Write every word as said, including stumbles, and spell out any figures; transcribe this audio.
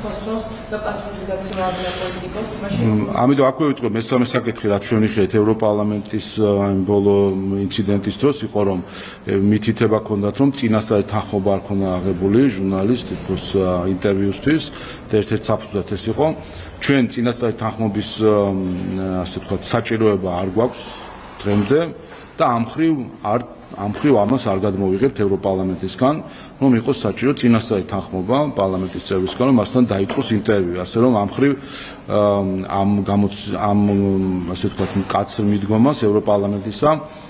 ხოსროს და პასუხისმგებლობა პოლიტიკოს მაშინ ამიტომ აქვე ვიტყვი მესამე საკითხი რაც ჩვენ ვიხილეთ ევროპარლამენტის ბოლო ინციდენტის დროს იყო რომ მითითება ჰქონდათ რომ წინასწარი თანხმობა არ ქონდა აღებული ჟურნალისტ თითქოს ინტერვიუსთვის და ერთ-ერთ საფუძვლად ეს იყო ჩვენ წინასწარი თანხმობის ასე ვთქვათ საჭიროება არ გვაქვს დღემდე და ამ მხრივ არ ამ მხრივ ამას არ გადმოვიღებთ ევროპარლამენტისგან რომ იყოს საჭირო წინასწარი თანხმობა პარლამენტის წევრისგან რომ მასთან დაიწყოს ინტერვიუ ასე რომ ამ მხრივ ამ ამ ასე ვთქვათ მკაცრ მიდგომას ევროპარლამენტისა